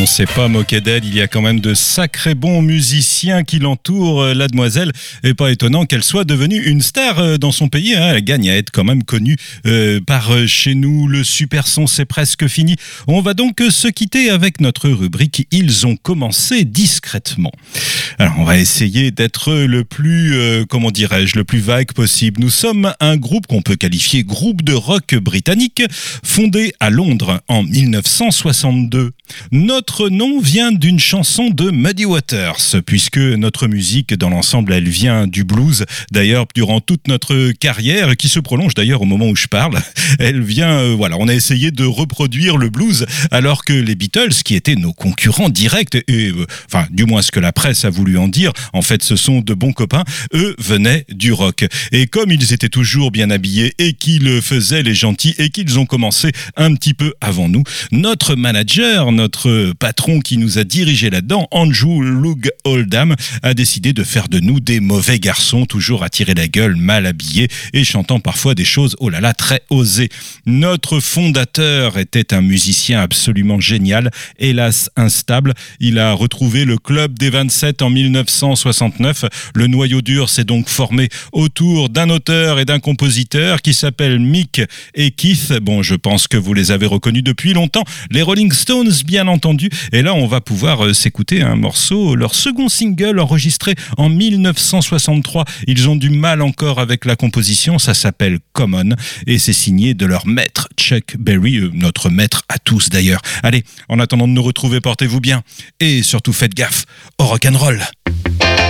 on s'est pas moqué d'elle, il y a quand même de sacrés bons musiciens qui l'entourent, la demoiselle, et pas étonnant qu'elle soit devenue une star dans son pays, hein. Elle gagne à être quand même connue par chez nous. Le super son, c'est presque fini. On va donc se quitter avec notre rubrique « Ils ont commencé discrètement ». Alors, on va essayer d'être le plus, le plus vague possible. Nous sommes un groupe qu'on peut qualifier groupe de rock britannique, fondé à Londres en 1962. Notre nom vient d'une chanson de Muddy Waters, puisque notre musique dans l'ensemble, elle vient du blues. D'ailleurs, durant toute notre carrière, qui se prolonge d'ailleurs au moment où je parle, elle vient, on a essayé de reproduire le blues, alors que les Beatles, qui étaient nos concurrents directs, et du moins ce que la presse a voulu en dire, en fait ce sont de bons copains, eux venaient du rock. Et comme ils étaient toujours bien habillés et qu'ils faisaient les gentils et qu'ils ont commencé un petit peu avant nous, notre manager, notre patron qui nous a dirigés là-dedans, Andrew Loog Oldham, a décidé de faire de nous des mauvais garçons, toujours à tirer la gueule, mal habillés et chantant parfois des choses, très osées. Notre fondateur était un musicien absolument génial, hélas instable. Il a retrouvé le club des 27 en 1969. Le noyau dur s'est donc formé autour d'un auteur et d'un compositeur qui s'appellent Mick et Keith. Bon, je pense que vous les avez reconnus depuis longtemps. Les Rolling Stones, bien entendu. Et là, on va pouvoir s'écouter un morceau, leur second single enregistré en 1963. Ils ont du mal encore avec la composition. Ça s'appelle Common et c'est signé de leur maître Chuck Berry, notre maître à tous d'ailleurs. Allez, en attendant de nous retrouver, portez-vous bien et surtout faites gaffe au rock'n'roll.